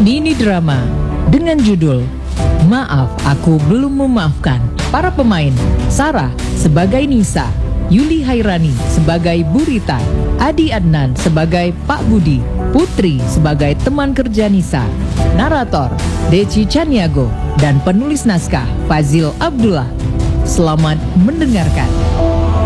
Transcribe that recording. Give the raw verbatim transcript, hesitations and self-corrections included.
mini drama dengan judul Maaf Aku Belum Memaafkan. Para pemain: Sarah sebagai Nisa, Yuli Hairani sebagai Burita, Adi Adnan sebagai Pak Budi, Putri sebagai teman kerja Nisa, narator Deci Caniago, dan penulis naskah Fazil Abdullah. Selamat mendengarkan.